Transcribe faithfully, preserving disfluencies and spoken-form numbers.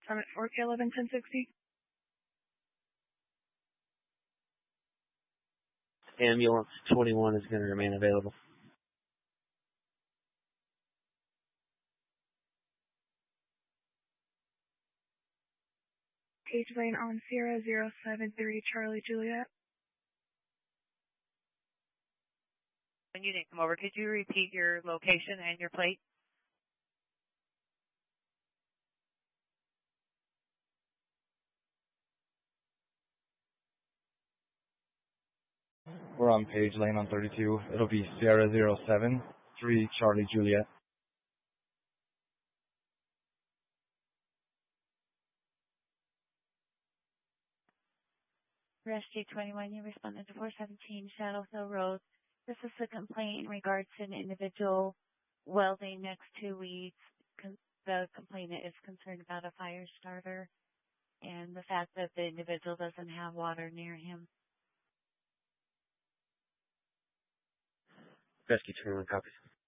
Summit four K eleven ten sixty. Ambulance twenty-one is going to remain available. Page lane on Sierra zero seven three Charlie Juliet. When you didn't come over, could you repeat your location and your plate? We're on Page Lane on thirty-two. It'll be Sierra zero seven three Charlie Juliet. Rescue twenty-one, you responded to four seventeen Shadow Hill Road. This is a complaint in regards to an individual welding next to weeds. The complainant is concerned about a fire starter and the fact that the individual doesn't have water near him. Rescue twenty-one copies.